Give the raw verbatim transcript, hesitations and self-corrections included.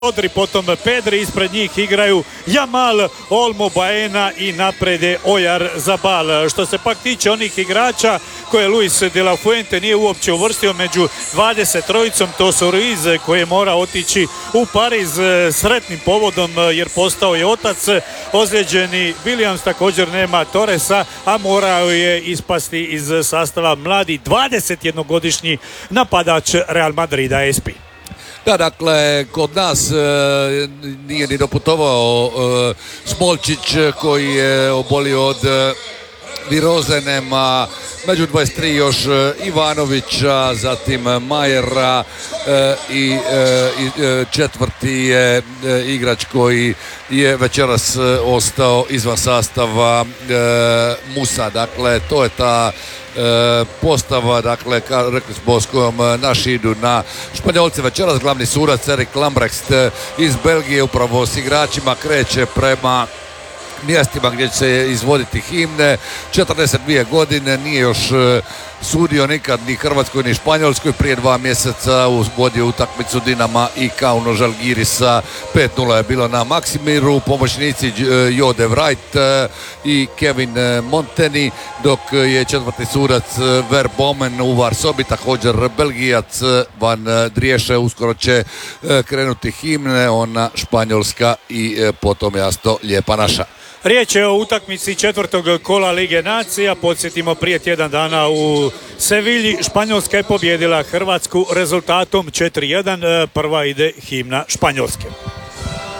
Rodri, potom Pedri, ispred njih igraju Jamal, Olmo, Baena i napred Ojar Zabal. Što se pak tiče onih igrača koje Luis de la Fuente nije uopće uvrstio među dvadeset trojicom, to su Ruiz koji mora otići u Pariz sretnim povodom jer postao je otac, ozlijeđeni Williams, također nema Torresa, a morao je ispasti iz sastava mladi dvadesetjednogodišnji napadač Real Madrida S P. Da, dakle, kod nas e, nije ni doputovao e, Smolčić koji je obolio od e, viroze, nema među dvadeset tri još e, Ivanovića, zatim Majera e, i, e, i e, četvrti je e, igrač koji je večeras e, ostao izvan sastava e, Musa. Dakle, to je ta E, postava, dakle, ka, rekli smo s kojom naši idu na Španjolce večeras. Glavni sudac Erik Lambrecht iz Belgije upravo s igračima kreće prema mjestima gdje će se izvoditi himne. četrdeset dvije godine, nije još sudio nikad ni Hrvatskoj ni Španjolskoj. Prije dva mjeseca vodio utakmicu Dinama i Kauno Žalgirisa. pet nula je bilo na Maksimiru. Pomoćnici Jode Wright i Kevin Monteni, dok je četvrti sudac Verbomen u Varsobi, također Belgijac Van Drieše. Uskoro će krenuti himne, ona španjolska i potom jasno Lijepa naša. Riječ je o utakmici četvrtog kola Lige nacija. Podsjetimo, prije tjedan dana u Sevilji Španjolska je pobijedila Hrvatsku rezultatom četiri jedan. Prva ide himna Španjolske.